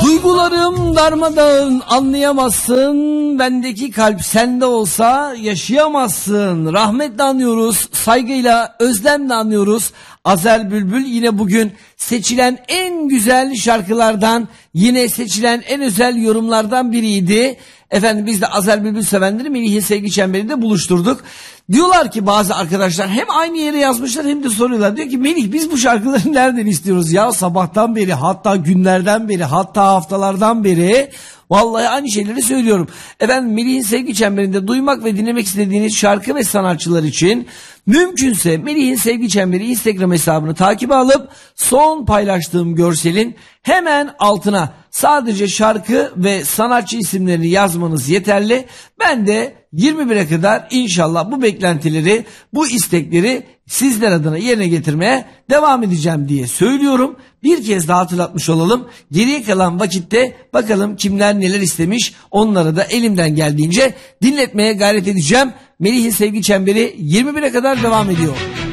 Duygularım darmadağın, anlayamazsın. Bendeki kalp sende olsa yaşayamazsın. Rahmetle anıyoruz, saygıyla, özlemle anıyoruz. Azer Bülbül yine bugün seçilen en güzel şarkılardan, yine seçilen en özel yorumlardan biriydi. Efendim biz de Azer Bülbül sevenleri Melih'in sevgi çemberinde buluşturduk. Diyorlar ki bazı arkadaşlar, hem aynı yere yazmışlar hem de soruyorlar. Diyor ki Melih, biz bu şarkıları nereden istiyoruz ya? Sabahtan beri, hatta günlerden beri, hatta haftalardan beri vallahi aynı şeyleri söylüyorum. Efendim Melih'in sevgi çemberinde duymak ve dinlemek istediğiniz şarkı ve sanatçılar için mümkünse Melih'in sevgi çemberi Instagram hesabını takip alıp son paylaştığım görselin hemen altına sadece şarkı ve sanatçı isimlerini yazmanız yeterli. Ben de 21'e kadar inşallah bu beklentileri, bu istekleri sizler adına yerine getirmeye devam edeceğim diye söylüyorum. Bir kez daha hatırlatmış olalım. Geriye kalan vakitte bakalım kimler neler istemiş, onları da elimden geldiğince dinletmeye gayret edeceğim. Melih'in sevgi çemberi 21'e kadar devam ediyor.